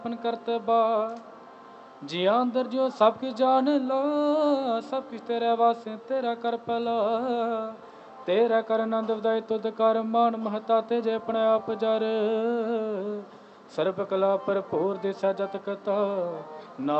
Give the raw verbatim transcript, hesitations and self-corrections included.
अपन करते बा जिया अंदर जो सब कुछ जान ला, सब कुछ तेरे वास्ते तेरा कर पला, तेरा कर आनंद वधाए तुद कर मान महता तेजे अपने आप जर, सर्ब कला भरपूर दिसै जत कता ना